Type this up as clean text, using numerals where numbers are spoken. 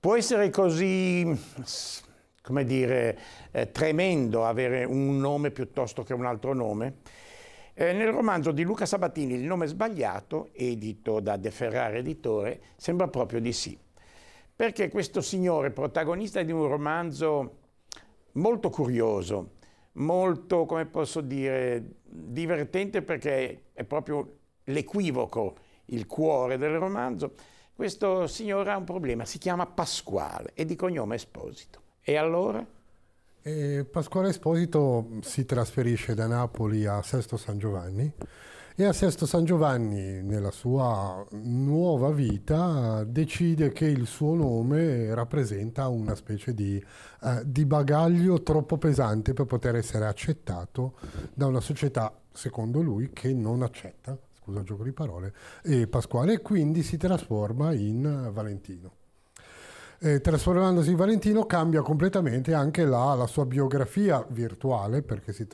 Può essere così, come dire, tremendo avere un nome piuttosto che un altro nome? Nel romanzo di Luca Sabatini, Il nome sbagliato, edito da De Ferrara Editore, sembra proprio di sì. Perché questo signore, protagonista di un romanzo molto curioso, molto, come posso dire, divertente, perché è proprio l'equivoco, il cuore del romanzo, questo signore ha un problema, si chiama Pasquale, è di cognome Esposito. E allora? Pasquale Esposito si trasferisce da Napoli a Sesto San Giovanni e a Sesto San Giovanni, nella sua nuova vita, decide che il suo nome rappresenta una specie di bagaglio troppo pesante per poter essere accettato da una società, secondo lui, che non accetta, scusa il gioco di parole, e Pasquale, e quindi si trasforma in Valentino. Trasformandosi in Valentino cambia completamente anche la sua biografia virtuale, perché si